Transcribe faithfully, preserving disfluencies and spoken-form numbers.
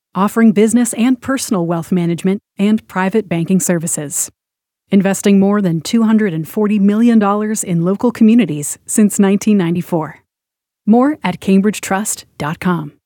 offering business and personal wealth management and private banking services. Investing more than two hundred forty million dollars in local communities since nineteen ninety-four. More at cambridge trust dot com.